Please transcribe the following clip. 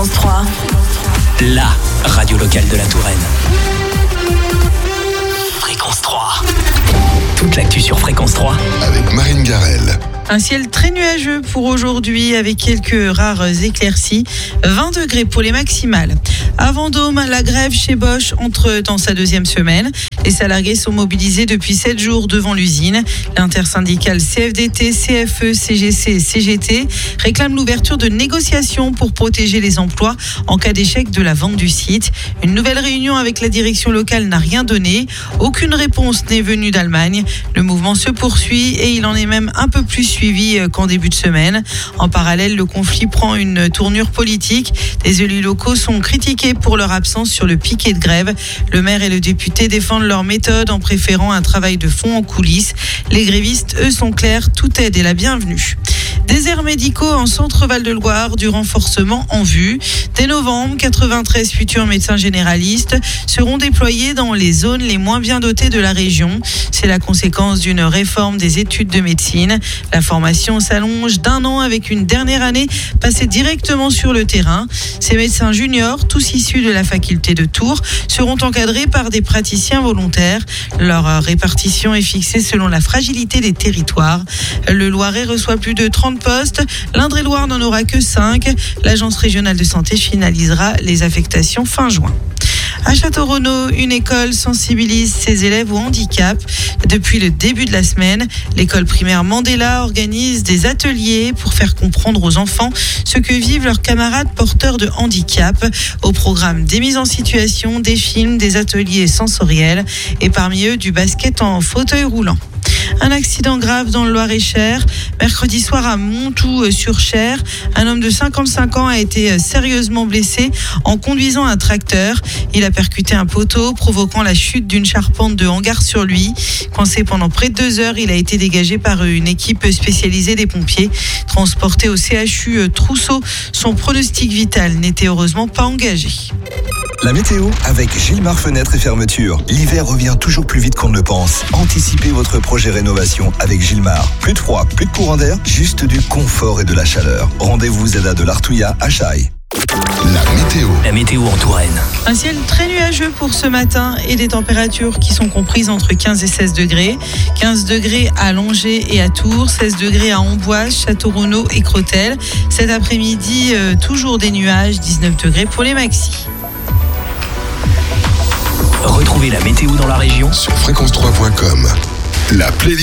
Fréquence 3, la radio locale de la Touraine. Fréquence 3. Toute l'actu sur Fréquence 3 avec Marine Garel. Un ciel très nuageux pour aujourd'hui avec quelques rares éclaircies. 20 degrés pour les maximales. À Vendôme, la grève chez Bosch entre dans sa deuxième semaine. Les salariés sont mobilisés depuis 7 jours devant l'usine. L'intersyndicale CFDT, CFE, CGC et CGT réclament l'ouverture de négociations pour protéger les emplois en cas d'échec de la vente du site. Une nouvelle réunion avec la direction locale n'a rien donné. Aucune réponse n'est venue d'Allemagne. Le mouvement se poursuit et il en est même un peu plus suivi qu'en début de semaine. En parallèle, le conflit prend une tournure politique. Les élus locaux sont critiqués pour leur absence sur le piquet de grève. Le maire et le député défendent leur méthode en préférant un travail de fond en coulisses. Les grévistes, eux, sont clairs, toute aide est la bienvenue. Déserts médicaux en centre Val-de-Loire, du renforcement en vue. Dès novembre, 93 futurs médecins généralistes seront déployés dans les zones les moins bien dotées de la région. C'est la conséquence d'une réforme des études de médecine. La formation s'allonge d'1 an avec une dernière année passée directement sur le terrain. Ces médecins juniors, tous issus de la faculté de Tours, seront encadrés par des praticiens volontaires. Leur répartition est fixée selon la fragilité des territoires. Le Loiret reçoit plus de 30 postes. L'Indre-et-Loire n'en aura que 5. L'Agence régionale de santé finalisera les affectations fin juin. À Château-Renaud, une école sensibilise ses élèves au handicap. Depuis le début de la semaine, l'école primaire Mandela organise des ateliers pour faire comprendre aux enfants ce que vivent leurs camarades porteurs de handicap. Au programme des mises en situation, des films, des ateliers sensoriels et parmi eux du basket en fauteuil roulant. Un accident grave dans le Loir-et-Cher. Mercredi soir à Montoux-sur-Cher, un homme de 55 ans a été sérieusement blessé en conduisant un tracteur. Il a percuté un poteau, provoquant la chute d'une charpente de hangar sur lui. Coincé pendant près de 2 heures, il a été dégagé par une équipe spécialisée des pompiers. Transporté au CHU Trousseau, son pronostic vital n'était heureusement pas engagé. La météo avec Gilmar Fenêtres et Fermetures. L'hiver revient toujours plus vite qu'on ne le pense. Anticipez votre projet rénovation avec Gilmar. Plus de froid, plus de courant d'air, juste du confort et de la chaleur. Rendez-vous ZADA de l'Artouillat à Chaille. La météo en Touraine. Un ciel très nuageux pour ce matin et des températures qui sont comprises entre 15 et 16 degrés. 15 degrés à Langeais et à Tours, 16 degrés à Amboise, Château-Renaud et Crotel. Cet après-midi, toujours des nuages, 19 degrés pour les maxis. Retrouvez la météo dans la région sur fréquence3.com. La playlist